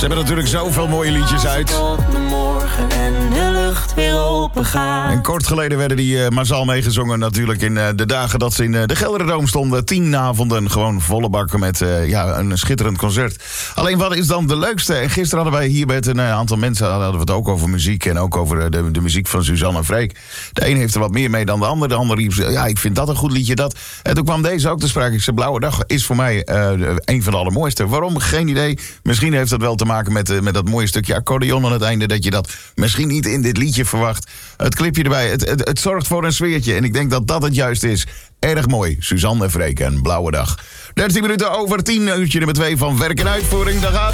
hebben natuurlijk zoveel mooie liedjes uit. Tot de morgen en de lucht weer open gaat. En kort geleden werden die massaal meegezongen natuurlijk in de dagen dat ze in de Gelderdoom stonden. 10 avonden, gewoon volle bakken met een schitterend concert. Alleen wat is dan de leukste? En gisteren hadden wij hier met een aantal mensen hadden we het ook over muziek en ook over de muziek van Suzanne en Freek. De een heeft er wat meer mee dan de ander. De ander riep, ja, ik vind dat een goed liedje, dat. En toen kwam deze ook te sprake. Ik zei, Blauwe Dag is voor mij een van de allermooiste. Waarom? Geen idee. Misschien heeft dat wel te maken met dat mooie stukje accordeon aan het einde, dat je dat misschien niet in dit liedje verwacht. Het clipje erbij, het zorgt voor een sfeertje. En ik denk dat dat het juist is. Erg mooi. Suzanne en Freek en Blauwe Dag. 13 minuten over 10, uurtje nummer 2 van Werk en Uitvoering. Daar gaat